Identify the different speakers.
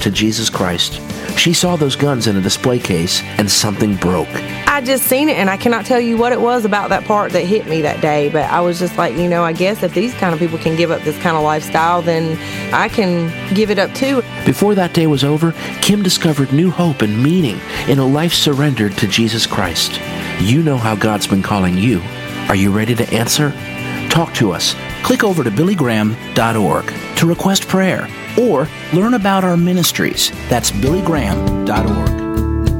Speaker 1: to Jesus Christ. She saw those guns in a display case, and something broke.
Speaker 2: I just seen it, and I cannot tell you what it was about that part that hit me that day, but I was just like, I guess if these kind of people can give up this kind of lifestyle, then I can give it up too.
Speaker 1: Before that day was over, Kim discovered new hope and meaning in a life surrendered to Jesus Christ. You know how God's been calling you. Are you ready to answer? Talk to us. Click over to BillyGraham.org to request prayer or learn about our ministries. That's BillyGraham.org.